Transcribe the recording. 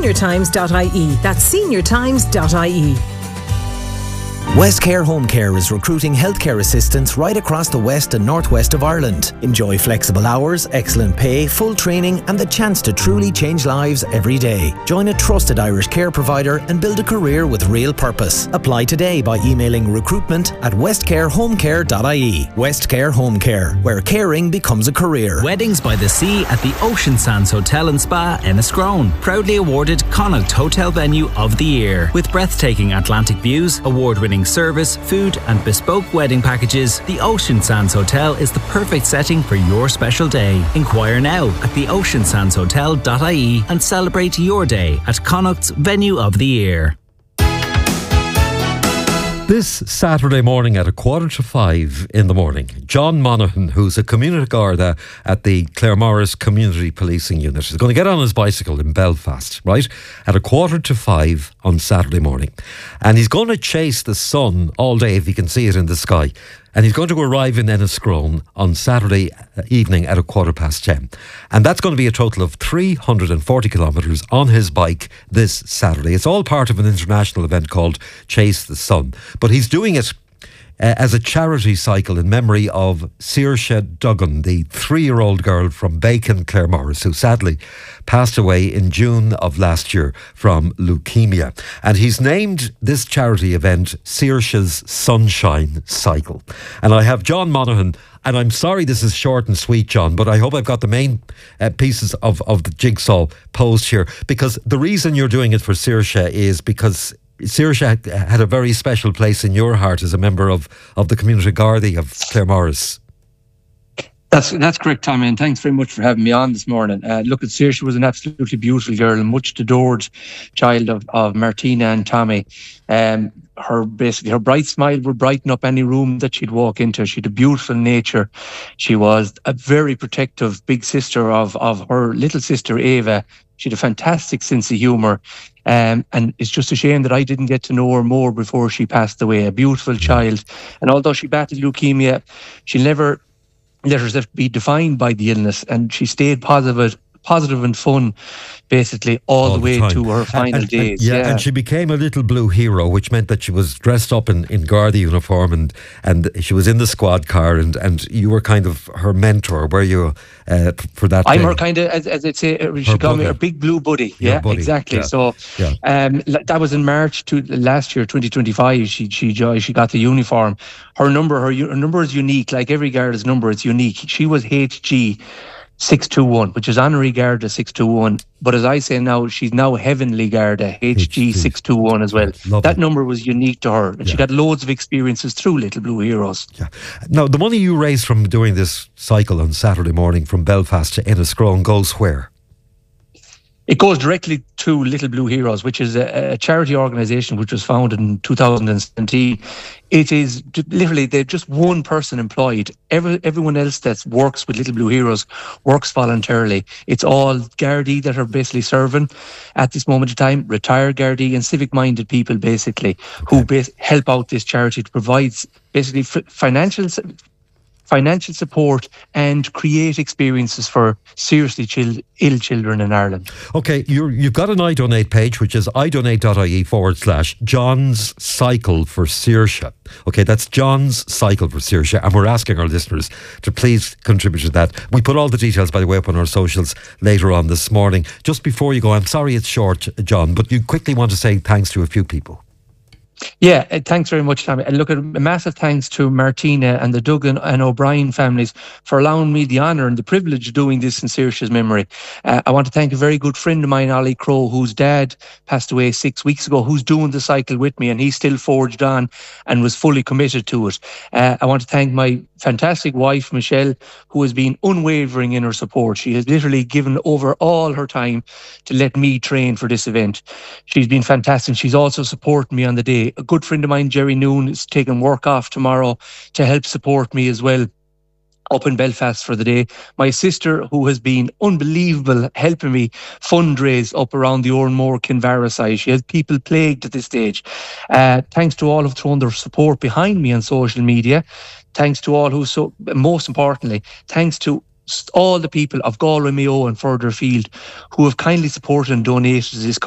seniortimes.ie. That's seniortimes.ie. Westcare Home Care is recruiting healthcare assistants right across the west and northwest of Ireland. Enjoy flexible hours, excellent pay, full training and the chance to truly change lives every day. Join a trusted Irish care provider and build a career with real purpose. Apply today by emailing recruitment@westcarehomecare.ie. Westcare Home Care, where caring becomes a career. Weddings by the Sea at the Ocean Sands Hotel and Spa in Enniscrone. Proudly awarded Connacht Hotel Venue of the Year. With breathtaking Atlantic views, award-winning service, food and bespoke wedding packages, the Ocean Sands Hotel is the perfect setting for your special day. Inquire now at theoceansandshotel.ie and celebrate your day at Connacht's Venue of the Year. This Saturday morning at 5:15 in the morning, John Monaghan, who's a community guard at the Claremorris Community Policing Unit, is going to get on his bicycle in Belfast, right, at 5:15 on Saturday morning. And he's going to chase the sun all day if he can see it in the sky. And he's going to arrive in Enniscrone on Saturday evening at 10:15. And that's going to be a total of 340 kilometres on his bike this Saturday. It's all part of an international event called Chase the Sun. But he's doing it as a charity cycle in memory of Saoirse Duggan, the 3-year-old girl from Bacon, Claremorris, who sadly passed away in June of last year from leukemia. And he's named this charity event Saoirse's Sunshine Cycle. And I have John Monaghan, and I'm sorry this is short and sweet, John, but I hope I've got the main pieces of the jigsaw posed here, because the reason you're doing it for Saoirse is because Saoirse had a very special place in your heart as a member of the Community Gardaí of Claremorris. That's correct, Tommy, and thanks very much for having me on this morning. Look, Saoirse was an absolutely beautiful girl and much adored child of Martina and Tommy. Her bright smile would brighten up any room that she'd walk into. She had a beautiful nature. She was a very protective big sister of her little sister Ava. She had a fantastic sense of humour. And it's just a shame that I didn't get to know her more before she passed away. A beautiful child. And although she battled leukemia, she never let herself be defined by the illness, and she stayed positive and fun basically all the way to her final days. And she became a little blue hero, which meant that she was dressed up in Garda uniform and she was in the squad car, and you were kind of her mentor, were you, for that I'm day? her kind of, as I'd say, she called me her big blue buddy. Your buddy. Exactly. Yeah. So that was in March last year, 2025. She got the uniform. Her number is unique. Like every Garda's number, it's unique. She was HG 621, which is Honorary Garda 621. But as I say now, she's now Heavenly Garda, HG 621 as well. Lovely. That number was unique to her. And she got loads of experiences through Little Blue Heroes. Yeah. Now, the money you raised from doing this cycle on Saturday morning from Belfast to Enniscrone goes where? It goes directly to Little Blue Heroes, which is a charity organisation which was founded in 2017. It is literally, they're just one person employed. Everyone else that works with Little Blue Heroes works voluntarily. It's all Gardaí that are basically serving at this moment in time, retired Gardaí and civic-minded people basically, who help out this charity to provide basically financial support and create experiences for seriously ill children in Ireland. Okay, you've got an iDonate page, which is idonate.ie/John's Cycle for Saoirse. Okay, that's John's Cycle for Saoirse, and we're asking our listeners to please contribute to that. We put all the details, by the way, up on our socials later on this morning. Just before you go, I'm sorry it's short, John, but you quickly want to say thanks to a few people. Yeah, thanks very much, Tommy. And look, a massive thanks to Martina and the Duggan and O'Brien families for allowing me the honour and the privilege of doing this in Saoirse's memory. I want to thank a very good friend of mine, Ollie Crowe, whose dad passed away 6 weeks ago, who's doing the cycle with me, and he still forged on and was fully committed to it. I want to thank my fantastic wife, Michelle, who has been unwavering in her support. She has literally given over all her time to let me train for this event. She's been fantastic. She's also supporting me on the day. A good friend of mine, Jerry Noon, is taking work off tomorrow to help support me as well up in Belfast for the day. My sister, who has been unbelievable, helping me fundraise up around the Oranmore Kinvara side. She has people plagued at this stage. Thanks to all who've thrown their support behind me on social media. Thanks to all most importantly, thanks to all the people of Galway, Mayo and further afield who have kindly supported and donated to this